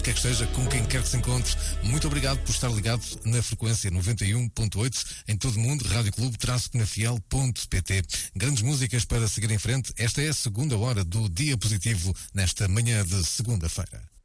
quer que esteja, com quem quer que se encontre. Muito obrigado por estar ligado na frequência 91.8 em todo o mundo, radioclube-penafiel.pt. Grandes músicas para seguir em frente. Esta é a segunda hora do Dia Positivo nesta manhã de segunda-feira.